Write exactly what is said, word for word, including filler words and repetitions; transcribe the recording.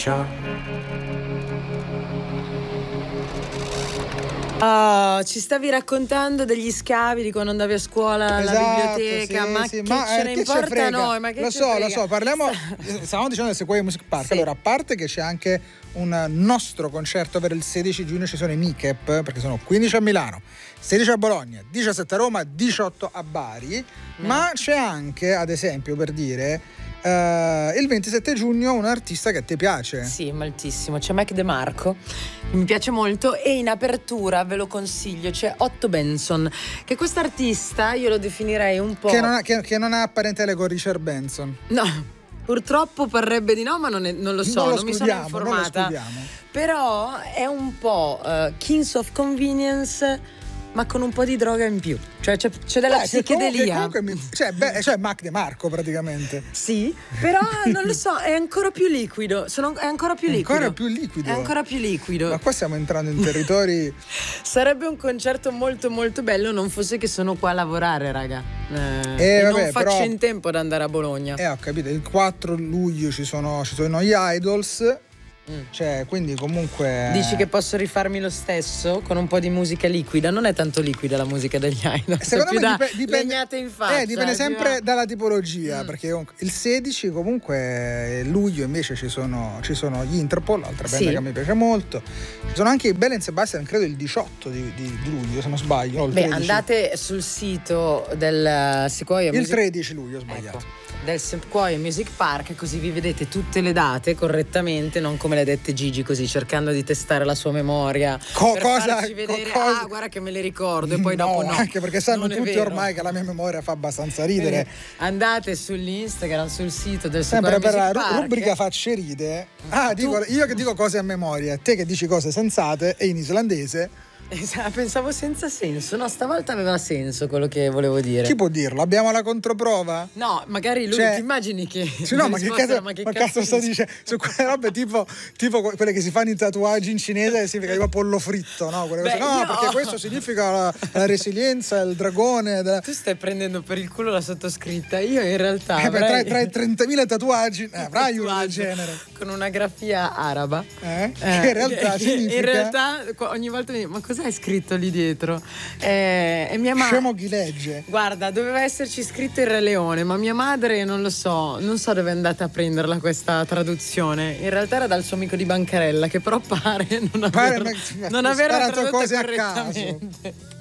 ciao. Oh, ci stavi raccontando degli scavi di quando andavi a scuola alla Esatto, biblioteca, sì, ma sì, che ma, ce eh, ne che ce importa frega? a noi? Ma che lo ce so, frega? lo so, parliamo. Stavamo dicendo del Sequoia Music Park. Sì. Allora, a parte che c'è anche un nostro concerto per il sedici giugno, ci sono i Micep, perché sono quindici a Milano, sedici a Bologna, diciassette a Roma, diciotto a Bari. No. Ma c'è anche, ad esempio, per dire, eh, il ventisette giugno un artista che a te piace. Sì, moltissimo. C'è Mac DeMarco, mi piace molto, e in apertura ve lo consiglio, c'è Otto Benson, che quest'artista io lo definirei un po'... Che non ha, che, che non ha parentela con Richard Benson. No, purtroppo parrebbe di no, ma non, è, non lo so, non, non, lo mi sono non lo informata. escludiamo. Però è un po' uh, Kings of Convenience, ma con un po' di droga in più. Cioè c'è, c'è della Beh, che psichedelia. comunque, comunque mi, cioè, beh, cioè Mac DeMarco praticamente. Sì, però non lo so, è ancora più liquido. Sono, è ancora più liquido. Ancora più liquido. È ancora più liquido. Ma qua stiamo entrando in territori. Sarebbe un concerto molto molto bello, non fosse che sono qua a lavorare, raga. Eh, Eh, e vabbè, non faccio però- in tempo ad andare a Bologna. Eh, ho capito, il quattro luglio ci sono, ci sono gli Idols. Mm. Cioè, quindi comunque. Dici che posso rifarmi lo stesso con un po' di musica liquida? Non è tanto liquida la musica degli Idol. Secondo me da dip- dipende, legnate in faccia. eh, dipende eh, sempre fino a- dalla tipologia. Mm. Perché comunque il sedici, comunque, luglio invece ci sono, ci sono gli Interpol, altra band Sì. che mi piace molto. Ci sono anche i Bell and Sebastian, credo il diciotto di, di- di luglio, se non sbaglio. No, il Beh, tredici. andate sul sito del Sequoia Il Music... tredici luglio, ho sbagliato. Ecco, del Sequoia Music Park, così vi vedete tutte le date correttamente, non come le dette Gigi, così cercando di testare la sua memoria Co- per cosa- farci vedere, co- cosa- ah guarda che me le ricordo, e poi dopo no, anche perché sanno non è tutti vero. ormai che la mia memoria fa abbastanza ridere. Eh, andate sull'Instagram, sul sito del Sempre Sequoia per la Music ru- Park. rubrica Facce ride. Ah, Tu- dico, io che dico cose a memoria, te che dici cose sensate e in islandese. Esatto, pensavo senza senso, no, stavolta aveva senso quello che volevo dire. Chi può dirlo? Abbiamo la controprova? No, magari lui, Cioè- ti immagini che... Sì, no, ma che risposta, cazzo, ma che ma cazzo cazzo sta dici? dicendo? Su quelle robe tipo, tipo que- quelle che si fanno i tatuaggi in cinese che significa tipo pollo fritto, no? Quelle Beh, cose- no, io- perché questo significa la, la resilienza, il dragone. da- Tu stai prendendo per il culo la sottoscritta, io in realtà Eh, beh, tra, avrei... tra i trentamila tatuaggi, eh, avrai uno del tatuaggio genere. con una grafia araba. Eh? Eh, che in realtà che- significa in realtà qua- ogni volta mi dico, ma cos'è scritto lì dietro? Eh, e mia madre, scemo chi legge. guarda, doveva esserci scritto il Re Leone, ma mia madre non lo so, non so dove è andata a prenderla questa traduzione. In realtà era dal suo amico di bancarella, che però pare non Pare- aver, ma- non averla sparato tradotta cose a caso. correttamente.